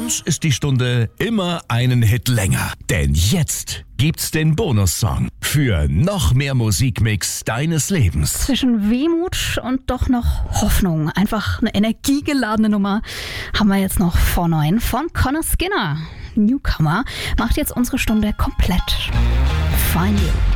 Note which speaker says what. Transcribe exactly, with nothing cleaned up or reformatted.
Speaker 1: uns ist die Stunde immer einen Hit länger. Denn jetzt gibt's den Bonussong für noch mehr Musikmix deines Lebens.
Speaker 2: Zwischen Wehmut und doch noch Hoffnung. Einfach eine energiegeladene Nummer haben wir jetzt noch vor neun von Conor Skinner. Newcomer macht jetzt unsere Stunde komplett. Find You.